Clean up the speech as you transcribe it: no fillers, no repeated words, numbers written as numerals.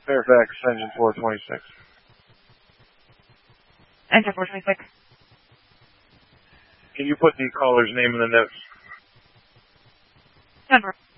Fairfax, engine 426. Engine 426. Can you put the caller's name in the notes? Denver.